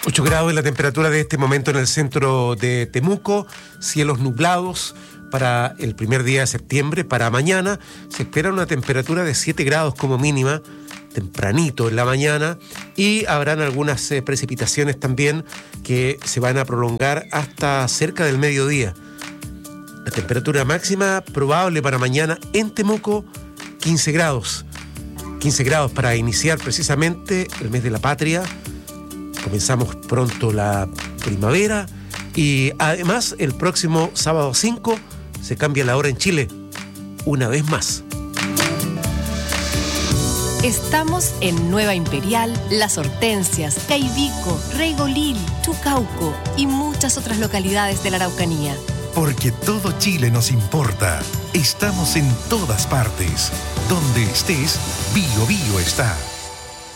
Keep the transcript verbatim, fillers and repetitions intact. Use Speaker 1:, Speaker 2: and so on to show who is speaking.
Speaker 1: ocho grados es la temperatura de este momento en el centro de Temuco, cielos nublados para el primer día de septiembre. Para mañana se espera una temperatura de siete grados como mínima, tempranito en la mañana, y habrán algunas eh, precipitaciones también que se van a prolongar hasta cerca del mediodía. La temperatura máxima probable para mañana en Temuco, quince grados. quince grados para iniciar precisamente el mes de la patria. Comenzamos pronto la primavera y además el próximo sábado cinco se cambia la hora en Chile, una vez más.
Speaker 2: Estamos en Nueva Imperial, Las Hortensias, Caivico, Regolil, Chucauco y muchas otras localidades de la Araucanía.
Speaker 3: Porque todo Chile nos importa. Estamos en todas partes. Donde estés, Bio Bio está.